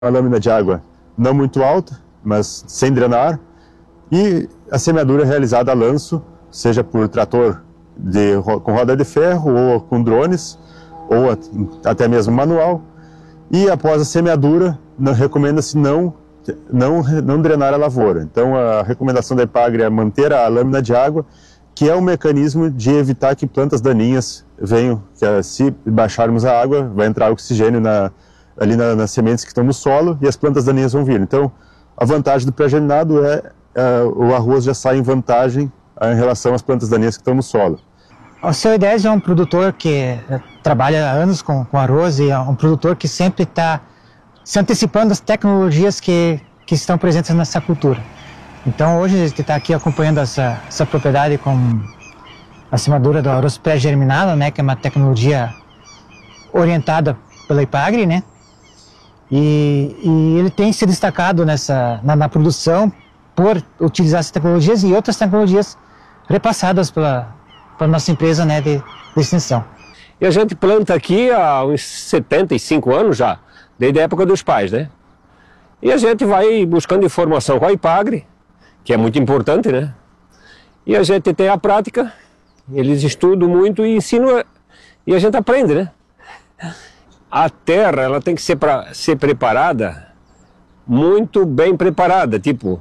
uma lâmina de água não muito alta, mas sem drenar, e a semeadura é realizada a lanço, seja por trator com roda de ferro ou com drones, ou até mesmo manual. E após a semeadura, recomenda-se não drenar a lavoura. Então a recomendação da EPAGRE é manter a lâmina de água, que é um mecanismo de evitar que plantas daninhas venham, que se baixarmos a água, vai entrar oxigênio ali nas sementes que estão no solo e as plantas daninhas vão vir. Então a vantagem do pré-germinado é o arroz já sai em vantagem em relação às plantas daninhas que estão no solo. O seu Idésio é um produtor que trabalha há anos com arroz e é um produtor que sempre está se antecipando às tecnologias que estão presentes nessa cultura. Então hoje a gente está aqui acompanhando essa propriedade com a semeadura do arroz pré-germinado, né, que é uma tecnologia orientada pela EPAGRE, né? E ele tem se destacado na produção por utilizar essas tecnologias e outras tecnologias repassadas pela nossa empresa, né, de extensão. E a gente planta aqui há uns 75 anos já, desde a época dos pais, né? E a gente vai buscando informação com a EPAGRE, que é muito importante, né? E a gente tem a prática, eles estudam muito e ensinam, e a gente aprende, né? A terra, ela tem que ser preparada, muito bem preparada, tipo,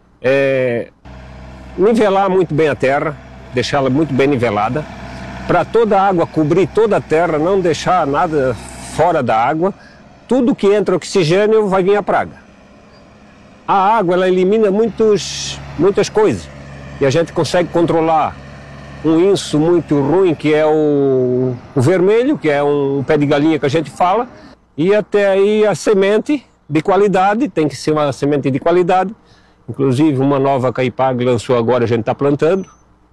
nivelar muito bem a terra, deixá-la muito bem nivelada, para toda a água cobrir toda a terra, não deixar nada fora da água. Tudo que entra oxigênio vai vir a praga. A água, ela elimina muitas coisas, e a gente consegue controlar um inso muito ruim, que é o vermelho, que é um pé de galinha que a gente fala, e até aí a semente de qualidade, tem que ser uma semente de qualidade, inclusive uma nova que a EPAGRE lançou agora, a gente está plantando,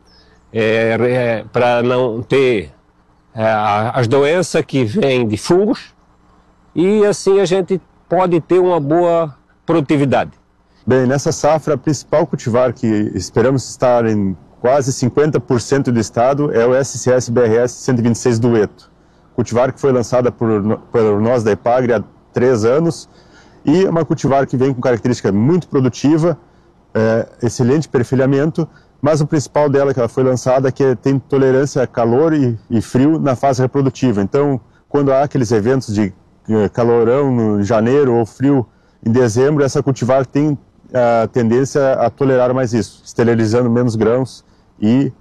para não ter as doenças que vêm de fungos, e assim a gente pode ter uma boa produtividade. Bem, nessa safra, a principal cultivar que esperamos estar em quase 50% do estado é o SCS-BRS 126 Dueto, cultivar que foi lançada por nós da EPAGRE há 3 anos, e uma cultivar que vem com característica muito produtiva, excelente perfilhamento, mas o principal dela, que ela foi lançada, é que tem tolerância a calor e frio na fase reprodutiva. Então, quando há aqueles eventos de calorão no janeiro ou frio em dezembro, essa cultivar tem a tendência a tolerar mais isso, esterilizando menos grãos e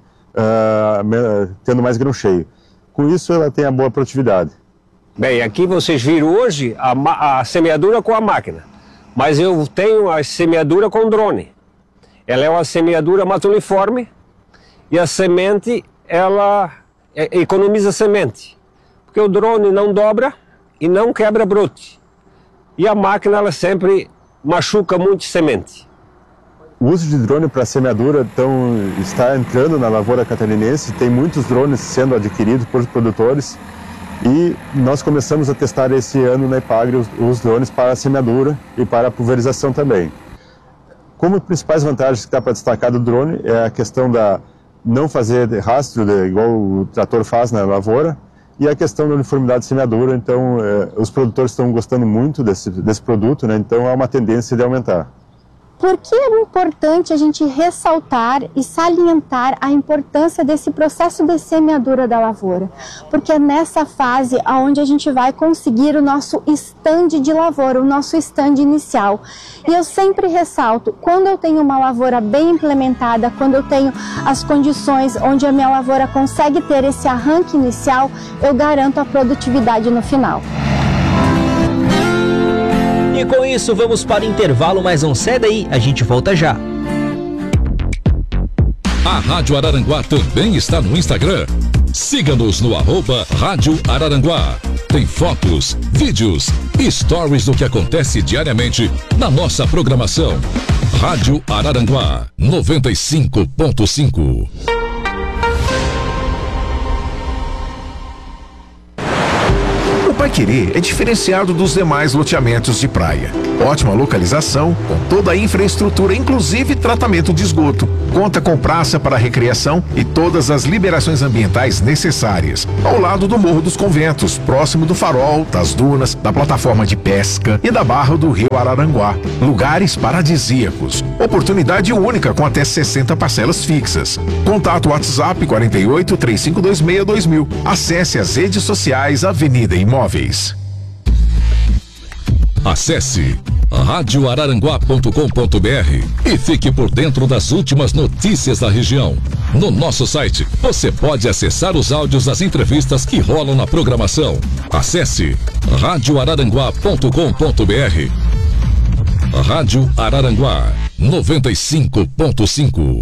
tendo mais grão cheio. Com isso, ela tem a boa produtividade. Bem, aqui vocês viram hoje a semeadura com a máquina, mas eu tenho a semeadura com drone. Ela é uma semeadura mais uniforme e a semente, ela economiza semente, porque o drone não dobra e não quebra brote. E a máquina, ela sempre machuca muito semente. O uso de drone para semeadura está entrando na lavoura catarinense, tem muitos drones sendo adquiridos por produtores e nós começamos a testar esse ano na EPAGRE os drones para a semeadura e para a pulverização também. Como principais vantagens que está para destacar do drone é a questão da não fazer rastro, igual o trator faz na lavoura, e a questão da uniformidade de semeadura. Então os produtores estão gostando muito desse produto, né? Então há uma tendência de aumentar. Por que é importante a gente ressaltar e salientar a importância desse processo de semeadura da lavoura? Porque é nessa fase onde a gente vai conseguir o nosso stand de lavoura, o nosso stand inicial. E eu sempre ressalto, quando eu tenho uma lavoura bem implementada, quando eu tenho as condições onde a minha lavoura consegue ter esse arranque inicial, eu garanto a produtividade no final. E com isso vamos para o intervalo, mas não sai daí, a gente volta já. A Rádio Araranguá também está no Instagram. Siga-nos no @Rádio Araranguá. Tem fotos, vídeos e stories do que acontece diariamente na nossa programação. Rádio Araranguá 95.5. Paiquerê é diferenciado dos demais loteamentos de praia. Ótima localização, com toda a infraestrutura, inclusive tratamento de esgoto. Conta com praça para recreação e todas as liberações ambientais necessárias. Ao lado do Morro dos Conventos, próximo do farol, das dunas, da plataforma de pesca e da barra do Rio Araranguá. Lugares paradisíacos. Oportunidade única com até 60 parcelas fixas. Contato WhatsApp 48 3526 2000. Acesse as redes sociais Avenida Imóveis. Acesse radioararanguá.com.br e fique por dentro das últimas notícias da região. No nosso site, você pode acessar os áudios das entrevistas que rolam na programação. Acesse radioararanguá.com.br. Rádio Araranguá 95.5.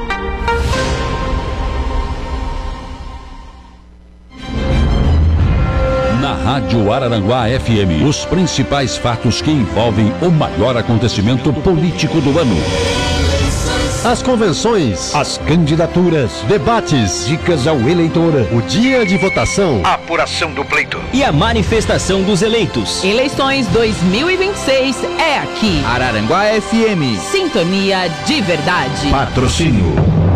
Na Rádio Araranguá FM, os principais fatos que envolvem o maior acontecimento político do ano. As convenções, as candidaturas, debates, dicas ao eleitor, o dia de votação, a apuração do pleito e a manifestação dos eleitos. Eleições 2026 é aqui. Araranguá FM. Sintonia de verdade. Patrocínio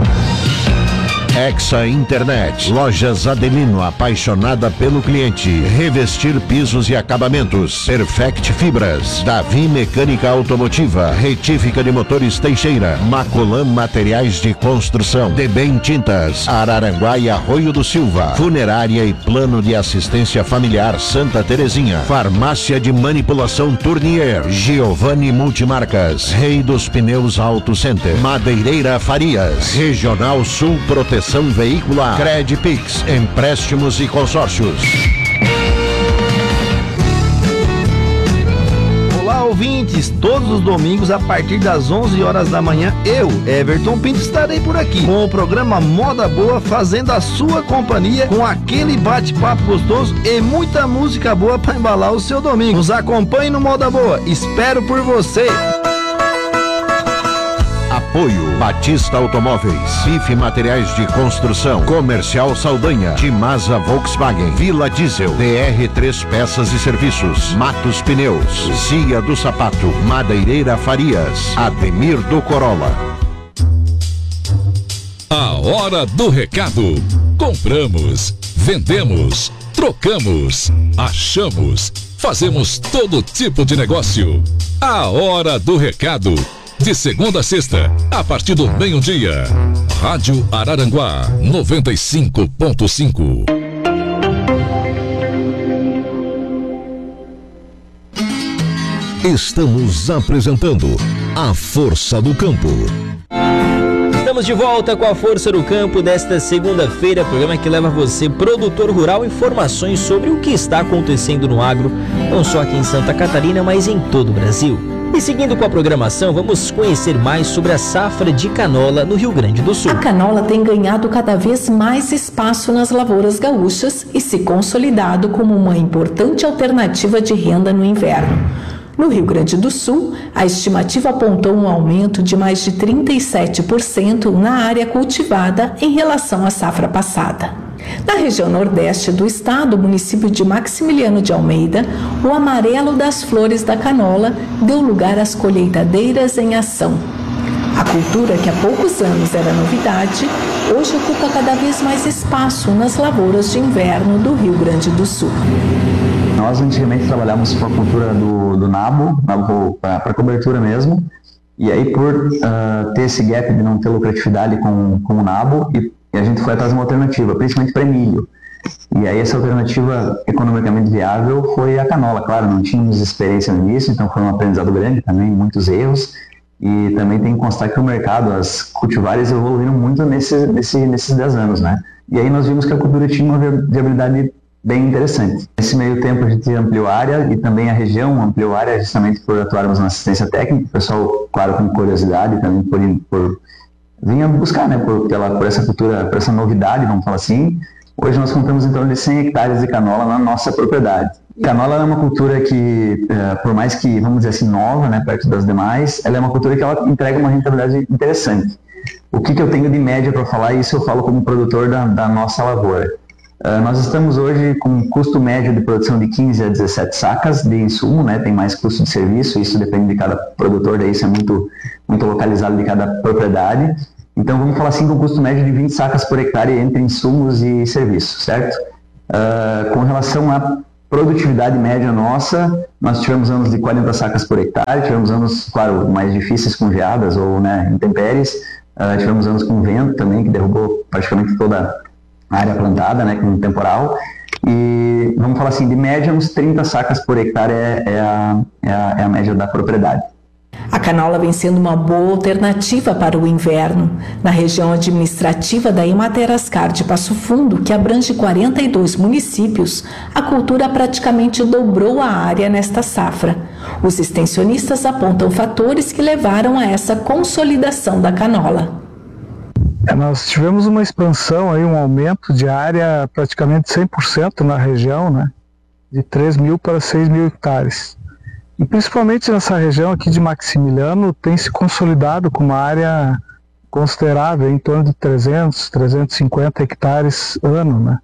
Hexa Internet, Lojas Adelino, apaixonada pelo cliente. Revestir pisos e acabamentos. Perfect Fibras, Davi Mecânica Automotiva, Retífica de Motores Teixeira, Macolan Materiais de Construção, Debem Tintas, Araranguá e Arroio do Silva, Funerária e Plano de Assistência Familiar Santa Terezinha, Farmácia de Manipulação Tournier, Giovanni Multimarcas, Rei dos Pneus Auto Center, Madeireira Farias, Regional Sul Proteção Veicular, Credpix, empréstimos e consórcios. Olá, ouvintes, todos os domingos a partir das 11 horas da manhã, eu, Everton Pinto, estarei por aqui com o programa Moda Boa, fazendo a sua companhia com aquele bate-papo gostoso e muita música boa para embalar o seu domingo. Nos acompanhe no Moda Boa, espero por você. Apoio Batista Automóveis, Bife Materiais de Construção, Comercial Saldanha, Timasa Volkswagen, Vila Diesel, DR3 Peças e Serviços, Matos Pneus, Cia do Sapato, Madeireira Farias, Ademir do Corolla. A hora do recado. Compramos, vendemos, trocamos, achamos, fazemos todo tipo de negócio. A hora do recado. De segunda a sexta, a partir do meio-dia. Rádio Araranguá 95.5. Estamos apresentando A Força do Campo. Estamos de volta com a Força do Campo desta segunda-feira, programa que leva você, produtor rural, informações sobre o que está acontecendo no agro, não só aqui em Santa Catarina, mas em todo o Brasil. E seguindo com a programação, vamos conhecer mais sobre a safra de canola no Rio Grande do Sul. A canola tem ganhado cada vez mais espaço nas lavouras gaúchas e se consolidado como uma importante alternativa de renda no inverno. No Rio Grande do Sul, a estimativa apontou um aumento de mais de 37% na área cultivada em relação à safra passada. Na região nordeste do estado, o município de Maximiliano de Almeida, o amarelo das flores da canola deu lugar às colheitadeiras em ação. A cultura, que há poucos anos era novidade, hoje ocupa cada vez mais espaço nas lavouras de inverno do Rio Grande do Sul. Nós antigamente trabalhávamos com a cultura do nabo para cobertura mesmo, e aí por ter esse gap de não ter lucratividade com o nabo, e a gente foi atrás de uma alternativa, principalmente para milho. E aí essa alternativa economicamente viável foi a canola. Claro, não tínhamos experiência nisso, então foi um aprendizado grande também, muitos erros. E também tem que constar que o mercado, as cultivares evoluíram muito nesses 10 anos, né? E aí nós vimos que a cultura tinha uma viabilidade bem interessante. Nesse meio tempo a gente ampliou a área e também a região ampliou a área justamente por atuarmos na assistência técnica. O pessoal, claro, com curiosidade também por vinha buscar, né, por essa cultura, por essa novidade, vamos falar assim. Hoje nós contamos em torno de 100 hectares de canola na nossa propriedade. Canola é uma cultura que, por mais que, vamos dizer assim, nova, né, perto das demais, ela é uma cultura que ela entrega uma rentabilidade interessante. O que eu tenho de média para falar, isso eu falo como produtor da nossa lavoura. Nós estamos hoje com um custo médio de produção de 15 a 17 sacas de insumo, né? Tem mais custo de serviço, isso depende de cada produtor, daí isso é muito localizado de cada propriedade. Então vamos falar assim com um custo médio de 20 sacas por hectare entre insumos e serviços, certo? Com relação à produtividade média nossa, nós tivemos anos de 40 sacas por hectare, tivemos anos, claro, mais difíceis com geadas ou, né, intempéries, tivemos anos com vento também, que derrubou praticamente toda a área plantada, né, com um temporal, e vamos falar assim, de média uns 30 sacas por hectare é a média da propriedade. A canola vem sendo uma boa alternativa para o inverno. Na região administrativa da Imaterascar de Passo Fundo, que abrange 42 municípios, a cultura praticamente dobrou a área nesta safra. Os extensionistas apontam fatores que levaram a essa consolidação da canola. Nós tivemos uma expansão, aí, um aumento de área praticamente 100% na região, né? De 3 mil para 6 mil hectares. E principalmente nessa região aqui de Maximiliano tem se consolidado com uma área considerável, em torno de 300, 350 hectares ano, né?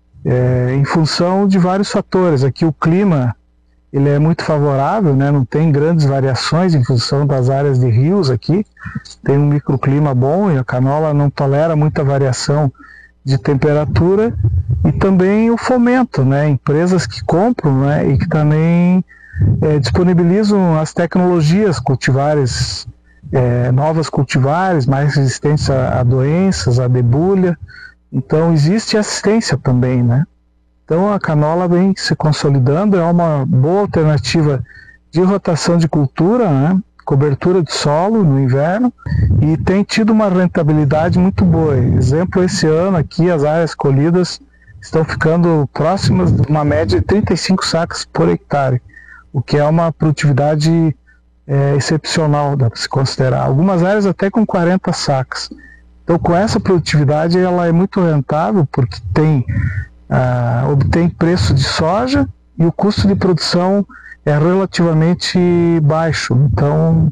Em função de vários fatores. Aqui o clima ele é muito favorável, né? Não tem grandes variações em função das áreas de rios aqui. Tem um microclima bom e a canola não tolera muita variação de temperatura. E também o fomento, né? Empresas que compram, né? E que também disponibilizam as tecnologias cultivares, novas cultivares, mais resistentes a doenças, a debulha. Então existe assistência também, né? Então a canola vem se consolidando, é uma boa alternativa de rotação de cultura, né? Cobertura de solo no inverno, e tem tido uma rentabilidade muito boa. Exemplo, esse ano aqui as áreas colhidas estão ficando próximas de uma média de 35 sacas por hectare, o que é uma produtividade excepcional, dá para se considerar. Algumas áreas até com 40 sacas. Então, com essa produtividade, ela é muito rentável, porque obtém preço de soja e o custo de produção é relativamente baixo. Então,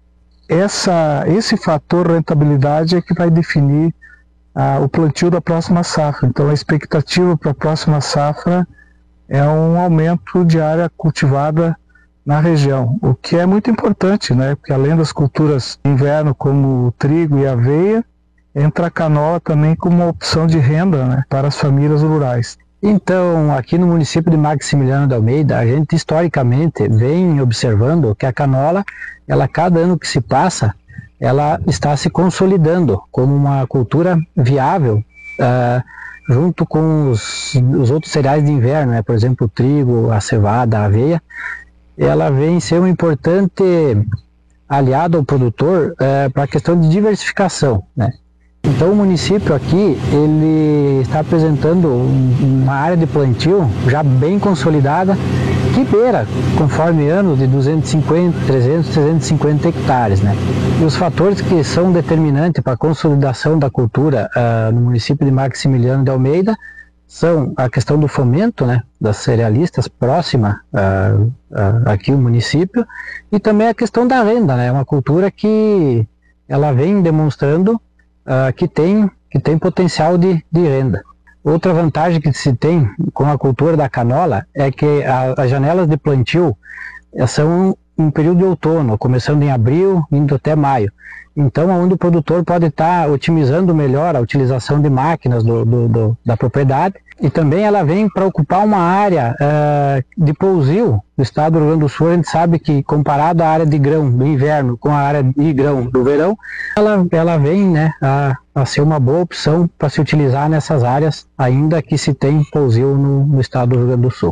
esse fator rentabilidade é que vai definir o plantio da próxima safra. Então, a expectativa para a próxima safra é um aumento de área cultivada na região, o que é muito importante, né? Porque além das culturas de inverno como o trigo e a aveia, entra a canola também como uma opção de renda, né, para as famílias rurais. Então, aqui no município de Maximiliano de Almeida, a gente historicamente vem observando que a canola, cada ano que se passa, ela está se consolidando como uma cultura viável, junto com os outros cereais de inverno, né? Por exemplo, o trigo, a cevada, a aveia. Ela vem ser um importante aliado ao produtor para a questão de diversificação, né? Então o município aqui, ele está apresentando uma área de plantio já bem consolidada, que beira, conforme anos, de 250, 300, 350 hectares, né? E os fatores que são determinantes para a consolidação da cultura no município de Maximiliano de Almeida são a questão do fomento, né, das cerealistas próxima aqui ao município, e também a questão da renda, né? Uma cultura que ela vem demonstrando que tem potencial de renda. Outra vantagem que se tem com a cultura da canola é que as janelas de plantio são um período de outono, começando em abril, indo até maio. Então, onde o produtor pode estar otimizando melhor a utilização de máquinas da propriedade. E também ela vem para ocupar uma área de pousio do estado do Rio Grande do Sul. A gente sabe que, comparado à área de grão do inverno com a área de grão do verão, ela vem, né, a ser uma boa opção para se utilizar nessas áreas, ainda que se tem pousio no estado do Rio Grande do Sul.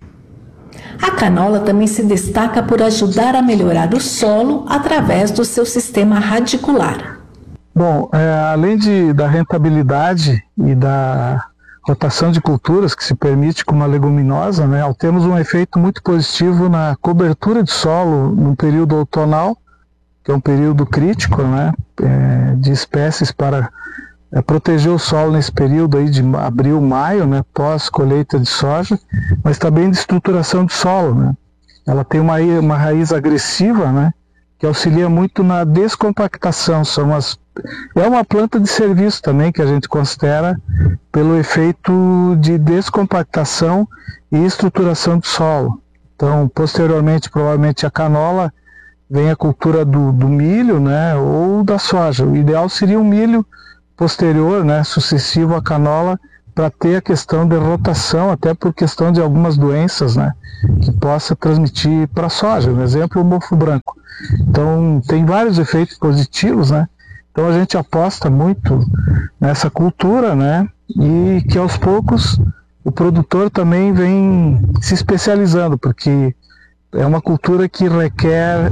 A canola também se destaca por ajudar a melhorar o solo através do seu sistema radicular. Bom, além da rentabilidade e da rotação de culturas que se permite com uma leguminosa, né, temos um efeito muito positivo na cobertura de solo no período outonal, que é um período crítico, né, de espécies para proteger o solo nesse período aí de abril, maio, né, pós colheita de soja, mas também de estruturação de solo, né. Ela tem uma raiz agressiva, né, que auxilia muito na descompactação. São as é uma planta de serviço também que a gente considera pelo efeito de descompactação e estruturação do solo. Então, posteriormente, provavelmente a canola vem a cultura do milho, né, ou da soja. O ideal seria um milho posterior, né, sucessivo à canola, para ter a questão de rotação, até por questão de algumas doenças, né, que possa transmitir para a soja. Um exemplo, o mofo branco. Então, tem vários efeitos positivos, né? Então, a gente aposta muito nessa cultura, né? E que aos poucos o produtor também vem se especializando, porque é uma cultura que requer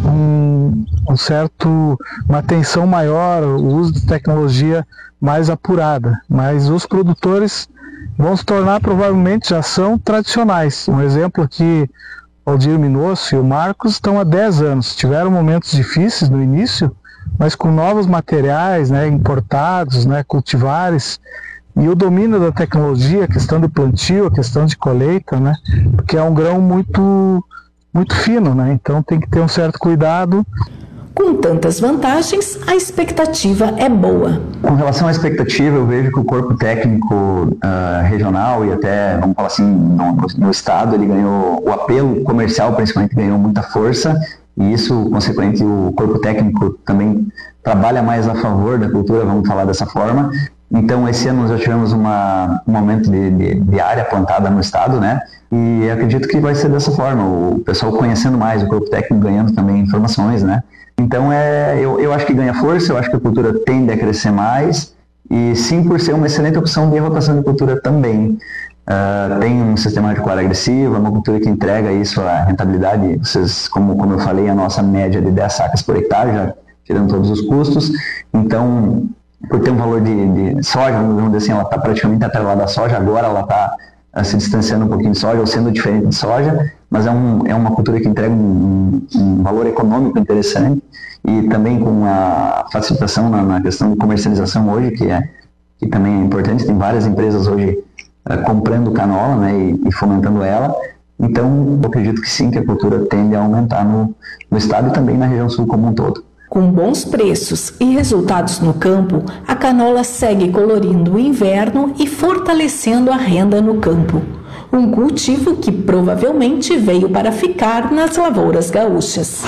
uma atenção maior, o uso de tecnologia mais apurada. Mas os produtores vão se tornar, provavelmente, já são tradicionais. Um exemplo aqui, o Aldir Minosso e o Marcos estão há 10 anos. Tiveram momentos difíceis no início, mas com novos materiais, né, importados, né, cultivares, e o domínio da tecnologia, a questão de plantio, a questão de colheita, né, porque é um grão muito fino, né, então tem que ter um certo cuidado. Com tantas vantagens, a expectativa é boa. Com relação à expectativa, eu vejo que o corpo técnico regional e até, vamos falar assim, no estado, ele ganhou, o apelo comercial principalmente ganhou muita força, e isso, consequentemente, o corpo técnico também trabalha mais a favor da cultura, vamos falar dessa forma. Então, esse ano nós já tivemos um aumento de área plantada no estado, né? E acredito que vai ser dessa forma, o pessoal conhecendo mais, o corpo técnico ganhando também informações, né? Então, eu acho que ganha força, eu acho que a cultura tende a crescer mais, e sim, por ser uma excelente opção de rotação de cultura também. Tem um sistema de coara agressiva, uma cultura que entrega isso, a rentabilidade, vocês, como eu falei, a nossa média de 10 sacas por hectare, já tirando todos os custos. Então, por ter um valor de soja, vamos dizer assim, ela está praticamente atrelada à soja, agora ela está se distanciando um pouquinho de soja, ou sendo diferente de soja, mas é uma cultura que entrega um valor econômico interessante, e também com a facilitação na questão de comercialização hoje, que também é importante. Tem várias empresas hoje comprando canola, né, e fomentando ela. Então, eu acredito que sim, que a cultura tende a aumentar no estado e também na região sul como um todo. Com bons preços e resultados no campo, a canola segue colorindo o inverno e fortalecendo a renda no campo. Um cultivo que provavelmente veio para ficar nas lavouras gaúchas.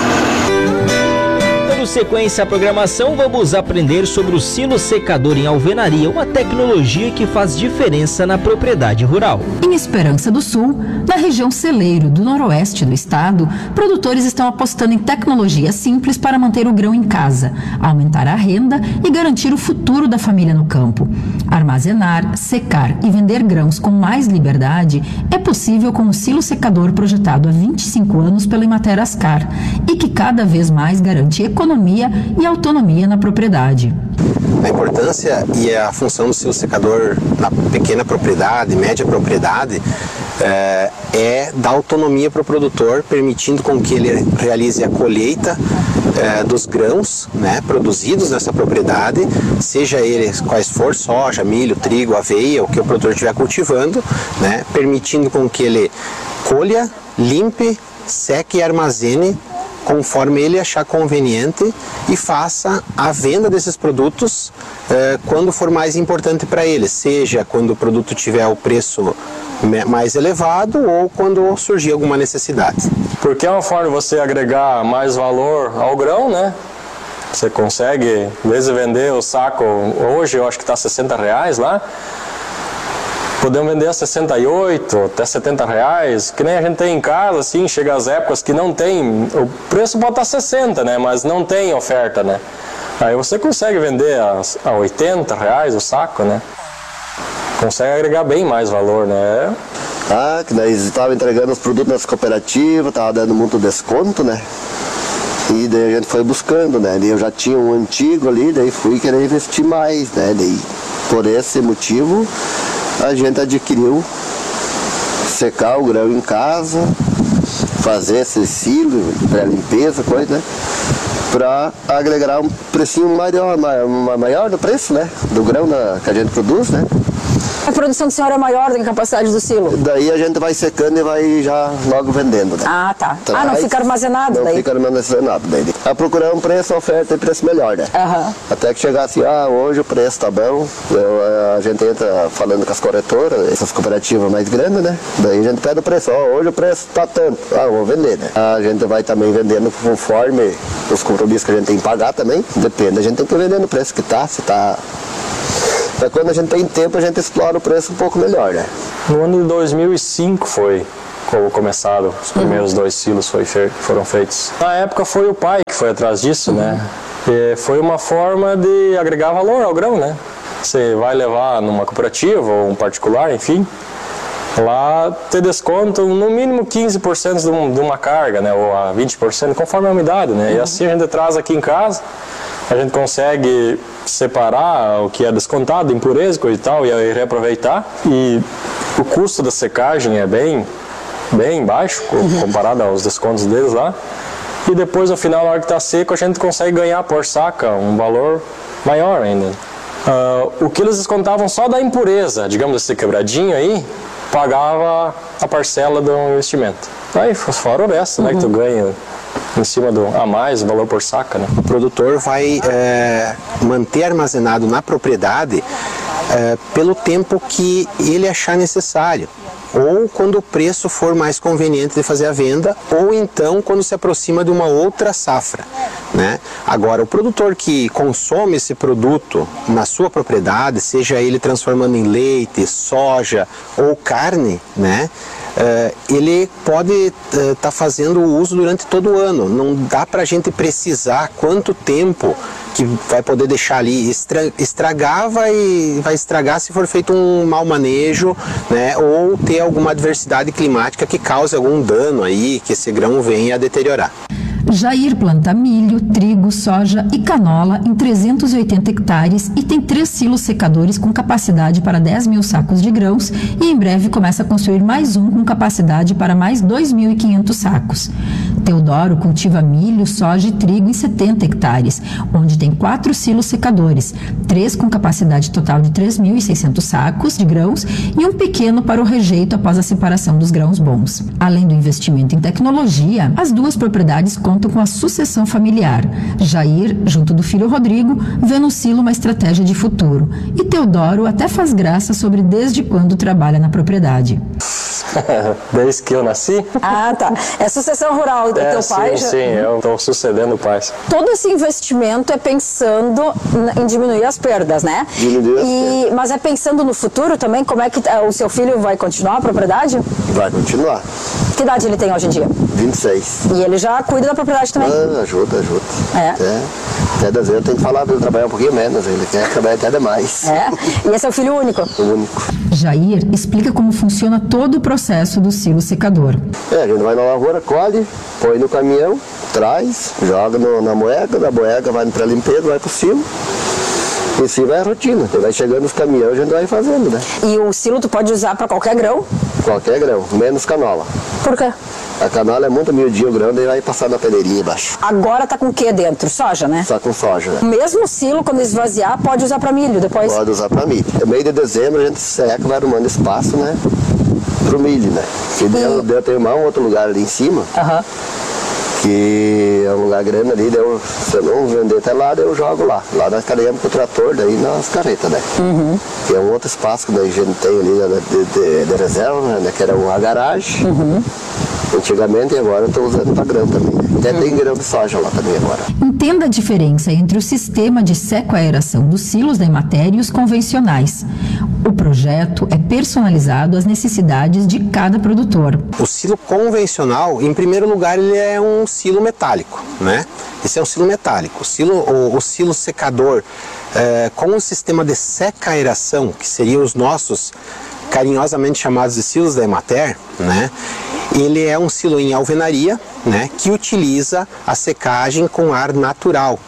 Dando sequência à programação, vamos aprender sobre o silo secador em alvenaria, uma tecnologia que faz diferença na propriedade rural. Em Esperança do Sul, na região celeiro do noroeste do estado, produtores estão apostando em tecnologia simples para manter o grão em casa, aumentar a renda e garantir o futuro da família no campo. Armazenar, secar e vender grãos com mais liberdade é possível com o silo secador projetado há 25 anos pela Emater Ascar e que cada vez mais garante economia e autonomia na propriedade. A importância e a função do silo secador na pequena propriedade, média propriedade, é dar autonomia para o produtor, permitindo com que ele realize a colheita dos grãos, né, produzidos nessa propriedade, seja eles quais for, soja, milho, trigo, aveia, o que o produtor estiver cultivando, né, permitindo com que ele colha, limpe, seque e armazene conforme ele achar conveniente e faça a venda desses produtos quando for mais importante para ele, seja quando o produto tiver o preço mais elevado ou quando surgir alguma necessidade. Porque é uma forma de você agregar mais valor ao grão, né? Você consegue, às vezes, vender o saco, hoje eu acho que está R$60 lá, podemos vender a 68, até 70 reais, que nem a gente tem em casa, assim, chega às épocas que não tem, o preço pode estar 60, né, mas não tem oferta, né. Aí você consegue vender a 80 reais o saco, né, consegue agregar bem mais valor, né. Que daí estava entregando os produtos nas cooperativas, estava dando muito desconto, né, e daí a gente foi buscando, né, daí eu já tinha um antigo ali, daí fui querer investir mais, né, daí por esse motivo a gente adquiriu secar o grão em casa, fazer esse silo, pré-limpeza, coisa, né? Para agregar um precinho maior no preço, né? Do grão que a gente produz, né? A produção do senhor é maior do que a capacidade do silo? Daí a gente vai secando e vai já logo vendendo, né? Ah, tá. Não fica armazenado não daí? Não fica armazenado daí. A procurar um preço, oferta e preço melhor, né? Até que chegar assim, hoje o preço tá bom, a gente entra falando com as corretoras, essas cooperativas mais grandes, né? Daí a gente pede o preço, hoje o preço tá tanto, vou vender, né? A gente vai também vendendo conforme os compromissos que a gente tem que pagar também, depende, a gente tem que vender no preço que tá, se tá... Mas quando a gente tem tempo, a gente explora o preço um pouco melhor, né? No ano de 2005 foi começado, os primeiros 2 silos foram feitos. Na época foi o pai que foi atrás disso, né? E foi uma forma de agregar valor ao grão, né? Você vai levar numa cooperativa ou um particular, enfim, lá ter desconto no mínimo 15% de uma carga, né? Ou a 20%, conforme a umidade, né? E assim a gente traz aqui em casa, a gente consegue separar o que é descontado, impureza, coisa e tal, e reaproveitar. E o custo da secagem é bem baixo, comparado aos descontos deles lá. E depois, no final, na hora que está seco, a gente consegue ganhar por saca um valor maior ainda. O que eles descontavam só da impureza, digamos, esse quebradinho aí, pagava a parcela do investimento. Aí, fora o resto, né, que tu ganha em cima do a mais, o valor por saca, né? O produtor vai manter armazenado na propriedade pelo tempo que ele achar necessário, ou quando o preço for mais conveniente de fazer a venda, ou então quando se aproxima de uma outra safra, né? Agora, o produtor que consome esse produto na sua propriedade, seja ele transformando em leite, soja ou carne, né? Ele pode estar fazendo o uso durante todo o ano. Não dá para a gente precisar quanto tempo que vai poder deixar ali. Estragar vai estragar se for feito um mau manejo, né? Ou ter alguma adversidade climática que cause algum dano aí, que esse grão venha a deteriorar. Jair planta milho, trigo, soja e canola em 380 hectares e tem 3 silos secadores com capacidade para 10 mil sacos de grãos e em breve começa a construir mais um com capacidade para mais 2.500 sacos. Teodoro cultiva milho, soja e trigo em 70 hectares, onde tem 4 silos secadores, 3 com capacidade total de 3.600 sacos de grãos e um pequeno para o rejeito após a separação dos grãos bons. Além do investimento em tecnologia, as 2 propriedades contam com a sucessão familiar. Jair, junto do filho Rodrigo, vê no silo uma estratégia de futuro. E Teodoro até faz graça sobre desde quando trabalha na propriedade. Desde que eu nasci? Ah, tá. É sucessão rural do teu pai? Sim, eu estou sucedendo o pai. Todo esse investimento é pensando em diminuir as perdas, né? Mas é pensando no futuro também? Como é que o seu filho vai continuar a propriedade? Vai continuar. Que idade ele tem hoje em dia? 26. E ele já cuida da propriedade também? Ajuda. Até das vezes eu tenho que falar para ele trabalhar um pouquinho menos, ele quer trabalhar até demais. E esse é o filho único? O único. Jair explica como funciona todo o processo do silo secador. A gente vai na lavoura, colhe, põe no caminhão, traz, joga na moega, da moega vai para a limpeza, vai para o silo. E assim vai a rotina. Vai chegando os caminhões, a gente vai fazendo, né? E o silo tu pode usar para qualquer grão? Qualquer grão, menos canola. Por quê? A canola é muito miudinho o grão, daí vai passar na peneirinha embaixo. Agora tá com o que dentro? Soja, né? Tá com soja, né? Mesmo o silo, quando esvaziar, pode usar para milho depois? Pode usar para milho. No meio de dezembro a gente seca, vai arrumando espaço, né? Pro milho, né? Se der tem um outro lugar ali em cima. Que é um lugar grande ali, se eu não vender até lá, eu jogo lá. Lá nós carregamos com o trator, daí nas carretas, né? Que é um outro espaço que a gente tem ali de reserva, né? Que era uma garagem. Antigamente, e agora eu estou usando para grão também. Até tem grão de soja lá também agora. Entenda a diferença entre o sistema de seco-aeração dos silos da Emater e os convencionais. O projeto é personalizado às necessidades de cada produtor. O silo convencional, em primeiro lugar, ele é um silo metálico, né? Esse é um silo metálico. O silo secador com o sistema de seca-aeração, que seriam os nossos carinhosamente chamados de silos da Emater, né? Ele é um silo em alvenaria, né, que utiliza a secagem com ar natural.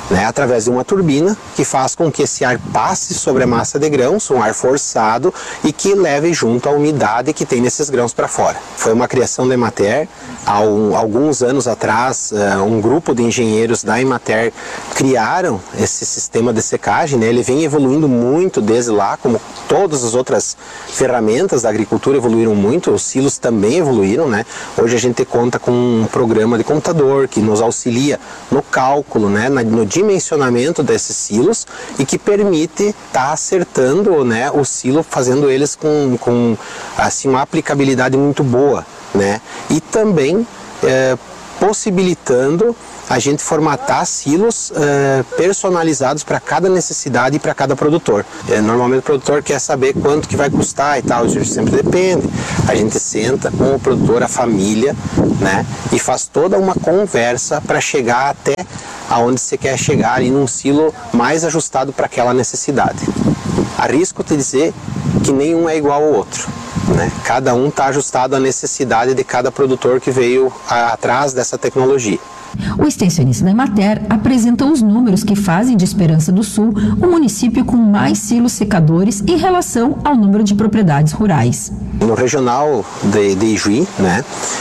né, através de uma turbina que faz com que esse ar passe sobre a massa de grãos, um ar forçado, e que leve junto a umidade que tem nesses grãos para fora. Foi uma criação da Emater. Há alguns anos atrás, um grupo de engenheiros da Emater criaram esse sistema de secagem, né? Ele vem evoluindo muito desde lá, como todas as outras ferramentas da agricultura evoluíram muito, os silos também evoluíram, né? Hoje a gente conta com um programa de computador que nos auxilia no cálculo, né? No dimensionamento desses silos e que permite estar acertando, né, o silo, fazendo eles com assim, uma aplicabilidade muito boa, né? E também possibilitando a gente formatar silos personalizados para cada necessidade e para cada produtor. Normalmente o produtor quer saber quanto que vai custar e tal, isso sempre depende. A gente senta com o produtor, a família, né, e faz toda uma conversa para chegar até aonde você quer chegar e num silo mais ajustado para aquela necessidade. Arrisco te dizer que nenhum é igual ao outro, né? Cada um está ajustado à necessidade de cada produtor que veio atrás dessa tecnologia. O extensionista da Emater apresenta os números que fazem de Esperança do Sul o município com mais silos secadores em relação ao número de propriedades rurais. No regional de Ijuí, né,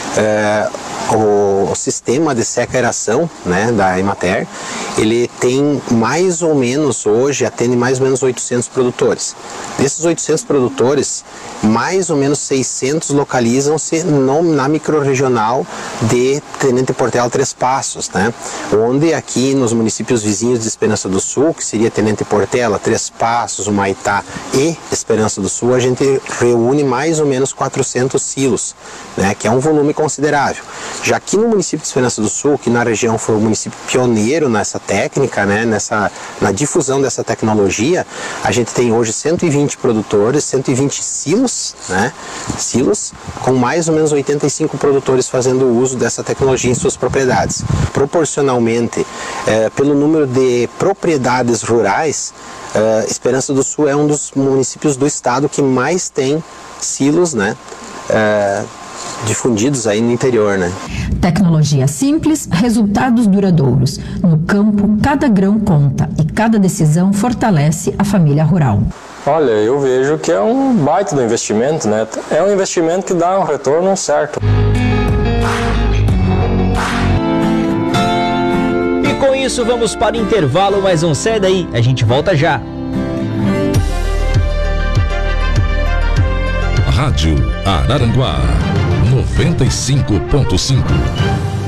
o sistema de seca-aeração, né, da Emater, ele tem mais ou menos, hoje atende mais ou menos 800 produtores. Desses 800 produtores, mais ou menos 600 localizam-se na microrregional de Tenente Portela Três Passos, né, onde aqui nos municípios vizinhos de Esperança do Sul, que seria Tenente Portela, Três Passos, Humaitá e Esperança do Sul, a gente reúne mais ou menos 400 silos, né, que é um volume considerável. Já aqui no município de Esperança do Sul, que na região foi o município pioneiro nessa técnica, né, na difusão dessa tecnologia, a gente tem hoje 120 produtores, 120 silos, né, silos com mais ou menos 85 produtores fazendo uso dessa tecnologia em suas propriedades. Proporcionalmente, pelo número de propriedades rurais, Esperança do Sul é um dos municípios do estado que mais tem silos, né, difundidos aí no interior, né? Tecnologia simples, resultados duradouros. No campo, cada grão conta e cada decisão fortalece a família rural. Olha, eu vejo que é um baita do investimento, né? É um investimento que dá um retorno certo. E com isso vamos para o intervalo, mas não sai daí, a gente volta já. Rádio Araranguá 95.5